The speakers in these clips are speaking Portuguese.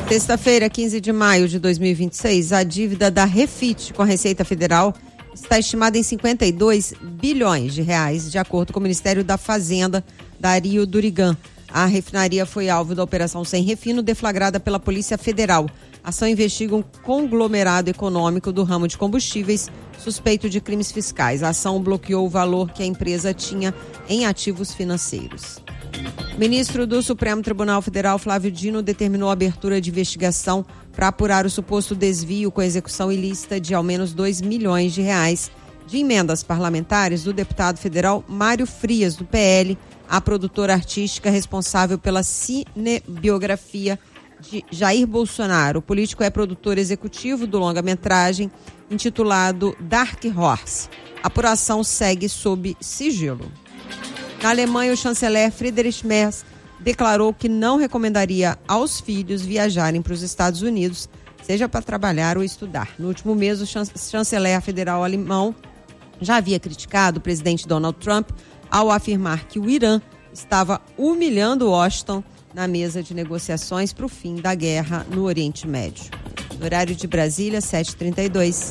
Sexta-feira, 15 de maio de 2026, a dívida da Refit com a Receita Federal está estimada em 52 bilhões de reais, de acordo com o Ministério da Fazenda, Dario Durigan. A refinaria foi alvo da Operação Sem Refino, deflagrada pela Polícia Federal. A ação investiga um conglomerado econômico do ramo de combustíveis suspeito de crimes fiscais. A ação bloqueou o valor que a empresa tinha em ativos financeiros. O ministro do Supremo Tribunal Federal, Flávio Dino, determinou a abertura de investigação para apurar o suposto desvio com execução ilícita de ao menos 2 milhões de reais de emendas parlamentares do deputado federal Mário Frias, do PL, a produtora artística responsável pela cinebiografia de Jair Bolsonaro. O político é produtor executivo do longa-metragem intitulado Dark Horse. A apuração segue sob sigilo. Na Alemanha, o chanceler Friedrich Merz declarou que não recomendaria aos filhos viajarem para os Estados Unidos, seja para trabalhar ou estudar. No último mês, o chanceler federal alemão já havia criticado o presidente Donald Trump ao afirmar que o Irã estava humilhando Washington na mesa de negociações para o fim da guerra no Oriente Médio. No horário de Brasília, 7h32.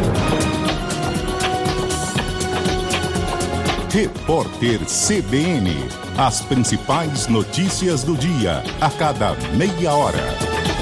Repórter CBN. As principais notícias do dia, a cada meia hora.